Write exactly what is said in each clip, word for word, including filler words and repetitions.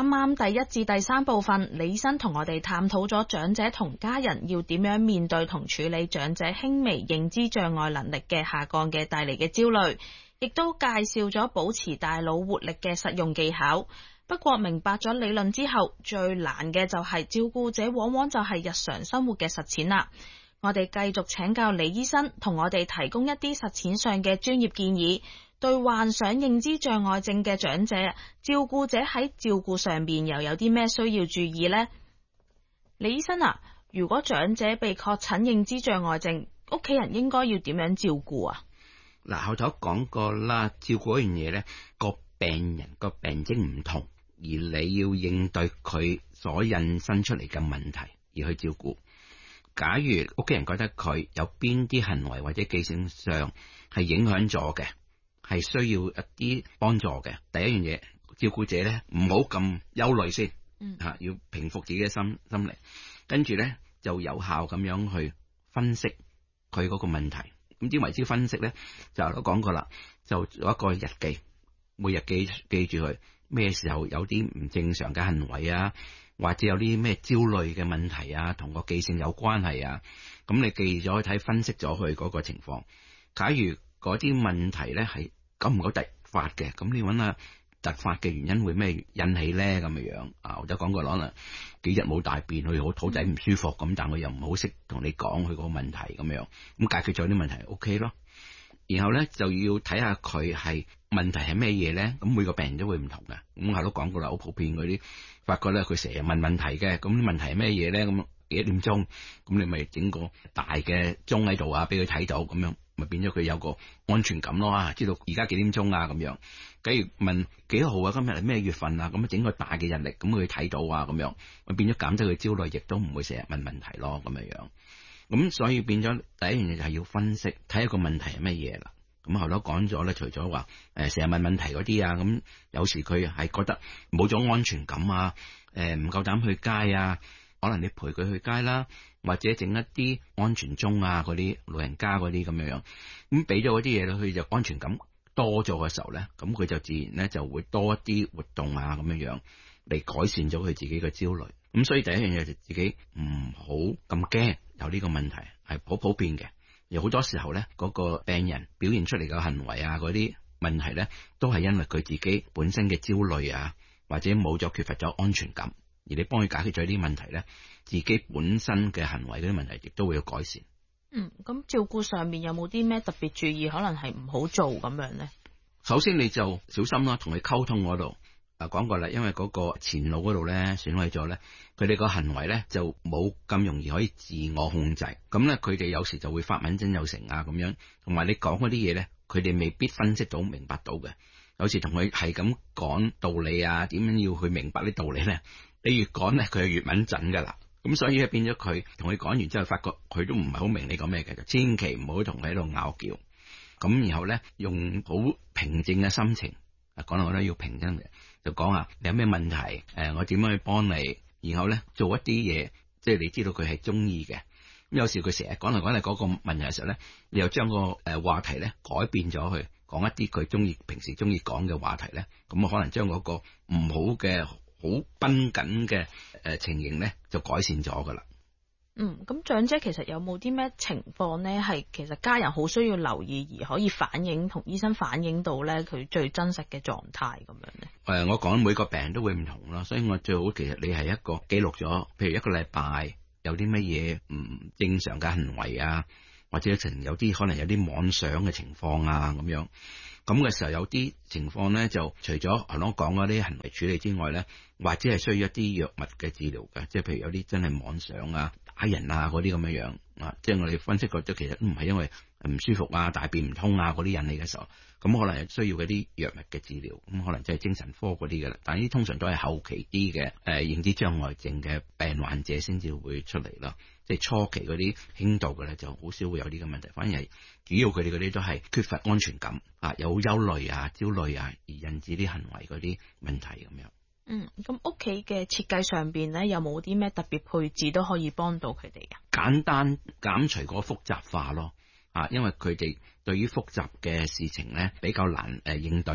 啱啱第一至第三部分，李醫生同我哋探討咗長者同家人要點樣面對同處理長者輕微認知障礙能力嘅下降嘅帶嚟嘅焦慮，亦都介紹咗保持大腦活力嘅實用技巧。不過明白咗理論之後，最難嘅就係照顧者往往就係日常生活嘅實踐啦。我哋繼續請教李醫生，同我哋提供一啲實踐上嘅專業建議，對患上認知障礙症嘅長者，照顧者喺照顧上邊又有啲咩需要注意呢？李醫生啊，如果長者被確診認知障礙症，屋企人應該要點樣照顧啊？ 嗱，後頭講過啦，照顧一樣嘢咧，個病人個病徵唔同，而你要應對佢所引申出嚟嘅問題而去照顧。假如屋企人覺得佢有邊啲行為或者記性上係影響咗嘅，係需要一啲幫助嘅，第一樣嘢，照顧者咧唔好咁憂慮先，嗯吓，要平復自己嘅心心理，跟住咧就有效咁樣去分析佢嗰個問題。咁點為之分析咧？就都講過啦，就有一個日記，每日記記住佢咩時候有啲唔正常嘅行為啊，或者有啲咩焦慮嘅問題啊，同個記性有關係啊。咁你記咗去睇，分析咗佢嗰個情況。假如嗰啲問題咧係久唔久突發嘅，咁你揾下突發嘅原因會咩引起咧？咁嘅樣啊，我就講過攞啦，幾日冇大便，佢好肚仔唔舒服咁，但佢又唔好識同你講佢個問題咁樣，咁解決咗啲問題 OK 咯。然後咧就要睇下佢係問題係咩嘢咧，咁每個病人都會唔同嘅。咁我都講過啦，好普遍嗰啲發覺咧，佢成日問問題嘅，咁啲問題係咩嘢咧？咁幾點鐘，咁你咪整個大嘅鐘喺度啊，俾佢睇到，咁樣咪變咗佢有個安全感咯啊，知道而家幾點鐘啊咁樣。假如問幾號啊，今日係咩月份啊，咁整個大嘅日曆，咁佢睇到啊咁樣，咪變咗減低佢焦慮，亦都唔會成日問問題咯咁樣樣。咁所以變咗第一樣嘢就係要分析，睇一個問題係乜嘢啦。咁後頭講咗咧，除咗話誒成日問問題嗰啲啊，咁有時佢係覺得冇咗安全感啊，誒唔夠膽去街啊，可能你陪佢去街啦，或者整一啲安全鐘啊，嗰啲老人家嗰啲咁樣樣，咁俾咗嗰啲嘢咧，佢就安全感多咗嘅時候咧，咁佢就自然咧就會多一啲活動啊咁樣樣嚟改善咗佢自己嘅焦慮。咁所以第一樣嘢就自己唔好咁驚有呢個問題，係好普遍嘅。有好多時候咧，嗰個病人表現出嚟嘅行為啊，嗰啲問題咧，都係因為佢自己本身嘅焦慮啊，或者冇咗缺乏咗安全感，而你幫佢解決咗啲問題咧，自己本身嘅行為嗰啲問題亦都會有改善。 嗯，咁照顧上面有冇啲咩特別注意，可能係唔好做咁樣咧？ 首先你就小心啦，同佢溝通嗰度啊講過啦，因為嗰個前腦嗰度咧損毀咗咧，佢哋個行為咧就冇咁容易可以自我控制，咁咧佢哋有時就會發敏真有成啊咁樣，同埋你講嗰啲嘢咧，佢哋未必分析到明白到嘅，有時同佢係咁講道理啊，點樣要去明白啲道理咧，你越講咧佢就越敏陣噶啦。咁所以變咗佢同佢講完之後，發覺佢都唔係好明你講咩嘅，就千祈唔好同佢喺度拗撬。咁然後咧，用好平靜嘅心情，啊講嚟我都要平靜嘅，就講下你有咩問題，誒我點樣去幫你。然後咧做一啲嘢，即係你知道佢係中意嘅。咁有時佢成日講嚟講嚟嗰個問題嘅時候咧，你又將個誒話題咧改變咗去講一啲佢中意平時中意講嘅話題咧，咁啊可能將嗰個唔好嘅好繃緊嘅誒情形咧就改善咗噶啦。 嗯，咁長者其實有冇啲咩情況咧，係其實家人好需要留意而可以反映同醫生反映到咧佢最真實嘅狀態咁樣咧？誒、 呃，我講每個病人都會唔同啦，所以我最好其實你係一個記錄咗，譬如一個禮拜有啲乜嘢唔正常嘅行為啊，或者成有啲可能有啲妄想嘅情況啊咁樣。咁嘅時候有啲情況咧，就除咗頭先講嗰啲行為處理之外咧，或者係需要一啲藥物嘅治療嘅，即係譬如有啲真係妄想啊、打人啊嗰啲咁樣樣啊，即係我哋分析過，即其實都唔係因為唔舒服啊、大便唔通啊嗰啲引起嘅時候，咁可能係需要嗰啲藥物嘅治療，咁可能即係精神科嗰啲嘅啦。但係呢通常都係後期啲嘅誒認知障礙症嘅病患者先至會出嚟咯。即係初期嗰啲輕度嘅咧，就好少會有呢個問題，反而係主要佢哋嗰啲都係缺乏安全感啊，有憂慮啊、焦慮啊，而引致啲行為嗰啲問題咁樣。 嗯，咁屋企嘅設計上邊咧，有冇啲咩特別配置都可以幫到佢哋啊？ 簡單減除個複雜化咯，啊，因為佢哋對於複雜嘅事情咧比較難誒應對嘅。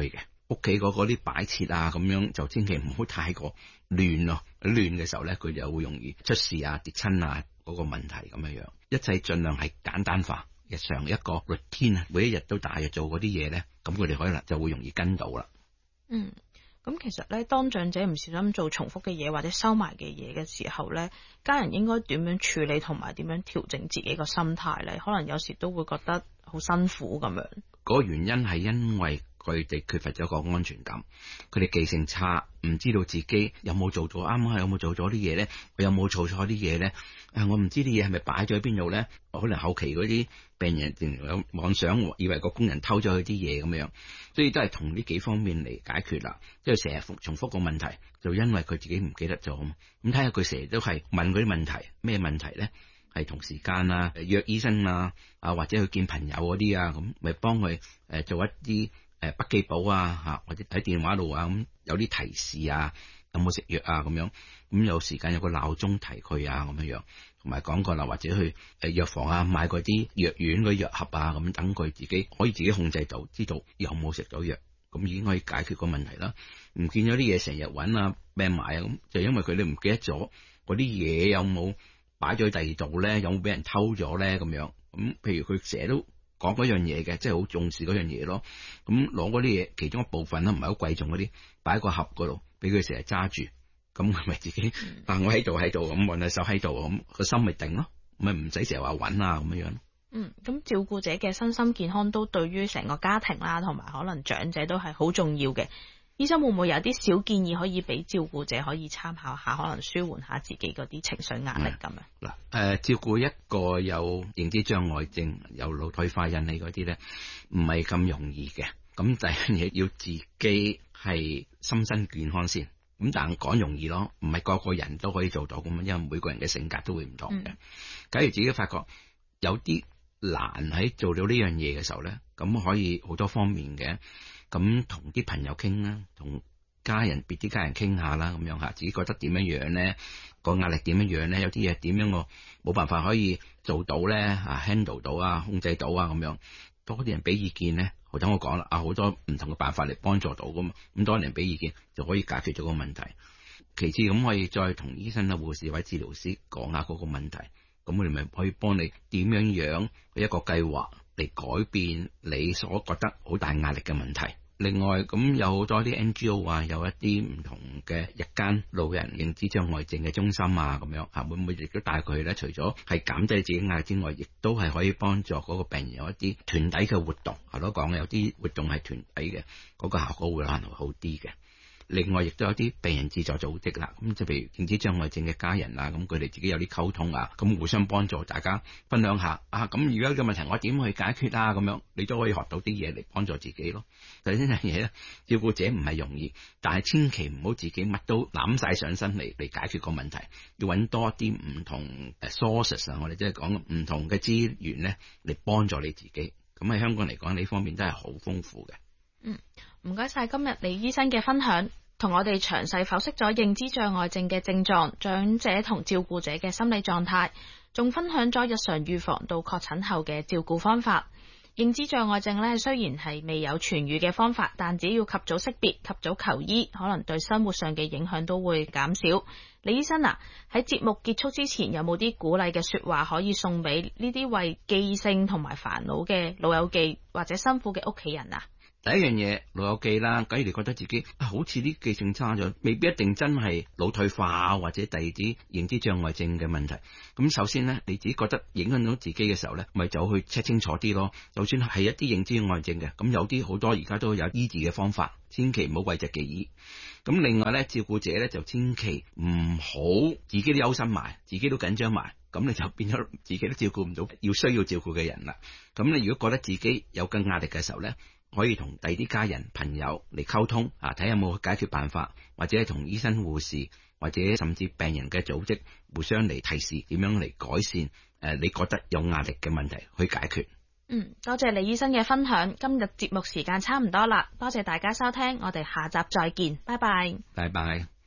屋企嗰嗰啲擺設啊咁樣，就千祈唔好太過亂咯。亂嘅時候咧，佢就會容易出事啊、跌親啊嗰個問題咁樣樣。一切盡量係簡單化，日常一個 routine 啊，每一日都大約做嗰啲嘢咧，咁佢哋可能就會容易跟到啦。 嗯。咁其實咧，當長者唔小心做重複嘅嘢或者收埋嘅嘢嘅時候咧，家人應該點樣處理同埋點樣調整自己個心態咧？可能有時都會覺得好辛苦咁樣。 嗰個原因係因為佢哋缺乏咗個安全感，佢哋記性差，唔知道自己有冇做咗啱啱有冇做咗啲嘢咧，我有冇做錯啲嘢咧？啊，我唔知啲嘢係咪擺咗喺邊度咧？可能後期嗰啲病人有妄想，以為個工人偷咗佢啲嘢咁樣，所以都係同呢幾方面嚟解決啦。即係成日重複個問題，就因為佢自己唔記得咗。咁睇下佢成日都係問嗰啲問題，咩問題咧？係同時間啊，約醫生啊，啊或者去見朋友嗰啲啊，咁咪幫佢誒做一啲誒筆記簿啊，嚇或者喺電話度啊，咁有啲提示啊，有冇食藥啊咁樣，咁有時間有個鬧鐘提佢啊咁樣樣，同埋講過啦，或者去誒藥房啊買嗰啲藥丸嗰啲藥盒啊，咁等佢自己可以自己控制到，知道有冇食到藥，咁已經可以解決個問題啦。唔見咗啲嘢成日揾啊病埋啊，咁就因為佢哋唔記得咗嗰啲嘢有冇擺咗喺第二度咧，有冇俾人偷咗咧咁樣。咁譬如佢成日都講嗰樣嘢嘅，即係好重視嗰樣嘢咯。咁攞嗰啲嘢，其中一部分啦，唔係好貴重嗰啲，擺喺個盒嗰度，俾佢成日揸住。咁係咪自己？但我喺度喺度咁，揾隻手喺度咁，個心咪定咯，咪唔使成日話揾啊咁樣樣。 嗯，咁照顧者嘅身心健康都對於成個家庭啦，同埋可能長者都係好重要嘅。醫生會唔會有啲小建議可以俾照顧者可以參考下，可能舒緩下自己嗰啲情緒壓力咁樣？嗱、 嗯，誒、呃，照顧一個有認知障礙症、有腦退化引起嗰啲咧，唔係咁容易嘅。咁第一樣嘢要自己係心身健康先。咁但係講容易咯，唔係個個人都可以做到咁，因為每個人嘅性格都會唔同嘅。假如自己發覺有啲難喺做到呢樣嘢嘅時候咧，咁可以好多方面嘅。咁同啲朋友傾啦，同家人別啲家人傾下啦，咁樣吓，自己覺得點樣樣咧，個壓力點樣樣咧，有啲嘢點樣我冇辦法可以做到咧，啊 handle 到啊，控制到啊，咁樣多啲人俾意見咧，我等我講啦，啊好多唔同嘅辦法嚟幫助到噶嘛，咁多人俾意見就可以解決咗個問題。其次咁可以再同醫生啊、護士或者治療師講下嗰個問題，咁我哋咪可以幫你點樣樣一個計劃嚟改變你所覺得好大壓力嘅問題。另外咁有好多啲 N G O 啊，有一啲唔同嘅日間老人認知障礙症嘅中心啊，咁樣嚇會唔會亦都帶佢咧？除咗係減低自己壓力之外，亦都係可以幫助嗰個病人有一啲團體嘅活動。係咯，講有啲活動係團體嘅，嗰個效果會可能會好啲嘅。另外亦都有啲病人自助組織啦，咁就譬如認知障礙症嘅家人啊，咁佢哋自己有啲溝通啊，咁互相幫助，大家分享下啊，咁而家嘅問題我點去解決啊？咁樣你都可以學到啲嘢嚟幫助自己咯。第三樣嘢咧，照顧者唔係容易，但係千祈唔好自己乜都攬晒上身嚟嚟解決個問題，要揾多啲唔同誒 sources 啊，我哋即係講唔同嘅資源咧嚟幫助你自己。咁喺香港嚟講呢方面都係好豐富嘅。 嗯，唔該晒今日李醫生嘅分享，同我哋詳細剖析咗認知障礙症嘅症狀、長者同照顧者嘅心理狀態，仲分享咗日常預防到確診後嘅照顧方法。認知障礙症咧，雖然係未有痊癒嘅方法，但只要及早識別、及早求醫，可能對生活上嘅影響都會減少。李醫生啊，喺節目結束之前，有冇啲鼓勵嘅說話可以送俾呢啲為記性同埋煩惱嘅老友記或者辛苦嘅屋企人啊？ 第一樣嘢老友記啦，假如你覺得自己好似啲記性差咗，未必一定真係腦退化或者第二啲認知障礙症嘅問題。咁首先咧，你自己覺得影響到自己嘅時候咧，咪就去 check 清楚啲咯。就算係一啲認知障礙症嘅，咁有啲好多而家都有醫治嘅方法，千祈唔好諱疾忌醫。咁另外咧，照顧者咧就千祈唔好自己都憂心埋，自己都緊張埋，咁你就變咗自己都照顧唔到要需要照顧嘅人啦。咁你如果覺得自己有更壓力嘅時候咧，可以同第二啲家人朋友嚟溝通啊，睇下有冇解決辦法，或者係同醫生護士或者甚至病人嘅組織互相嚟提示點樣嚟改善誒，你覺得有壓力嘅問題去解決。 嗯，多謝李醫生嘅分享。今日節目時間差唔多啦，多謝大家收聽，我哋下集再見，拜拜。 拜拜。